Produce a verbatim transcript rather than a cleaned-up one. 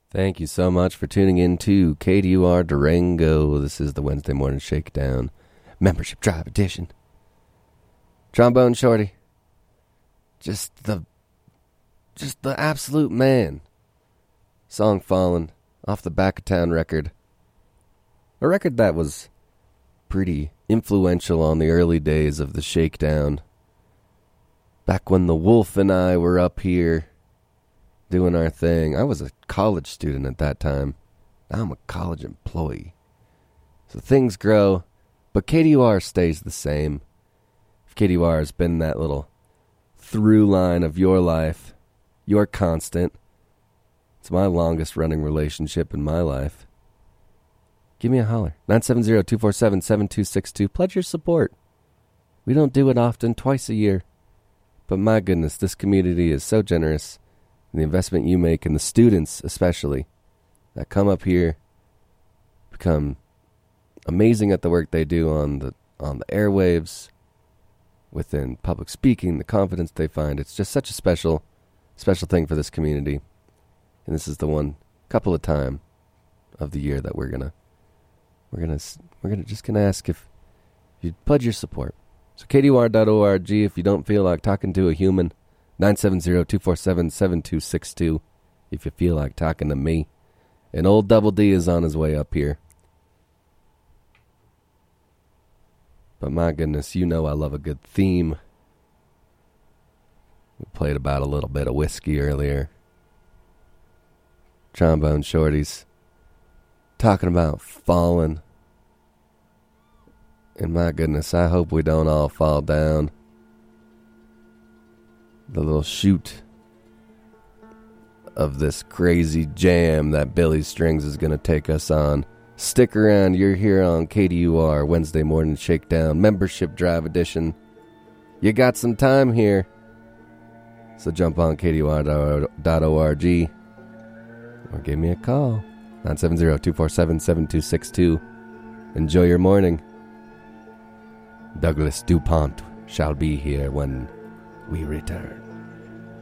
Thank you so much for tuning in to K D U R Durango. This is the Wednesday Morning Shakedown Membership Drive Edition. Trombone Shorty. Just the, just the absolute man. Song Fallen off the Back of Town record. A record that was pretty influential on the early days of the Shakedown. Back when the Wolf and I were up here doing our thing. I was a college student at that time. Now I'm a college employee. So things grow, but K D U R stays the same. If K D U R has been that little through line of your life, your constant. It's my longest running relationship in my life. Give me a holler. nine seven zero, two four seven, seven two six two. Pledge your support. We don't do it often, twice a year. But my goodness, this community is so generous. And the investment you make, and the students especially, that come up here, become amazing at the work they do on the on the airwaves, within public speaking, the confidence they find. It's just such a special, special thing for this community. And this is the one couple of time of the year that we're gonna, we're gonna, we're gonna just gonna ask if you pledge your support. So K D U R dot org if you don't feel like talking to a human. nine seven zero, two four seven, seven two six two if you feel like talking to me. And old Double D is on his way up here. But my goodness, you know I love a good theme. We played about a little bit of whiskey earlier. Trombone Shorties talking about falling. And my goodness, I hope we don't all fall down the little chute of this crazy jam that Billy Strings is going to take us on. Stick around. You're here on K D U R Wednesday Morning Shakedown Membership Drive Edition. You got some time here, so jump on K D U R dot org or give me a call. nine seven zero, two four seven, seven two six two. Enjoy your morning. Douglas DuPont shall be here when we return.